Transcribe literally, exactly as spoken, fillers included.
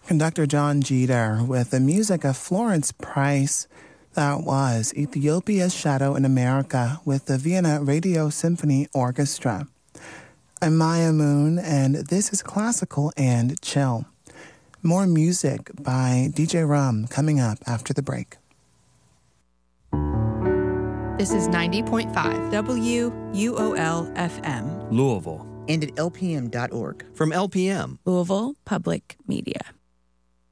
Conductor John Jeter with the music of Florence Price. That was Ethiopia's Shadow in America with the Vienna Radio Symphony Orchestra. I'm Maya Moon, and this is Classical and Chill. More music by D J Rum coming up after the break. This is ninety point five W U O L F M. Louisville. And at L P M dot org. From L P M. Louisville Public Media.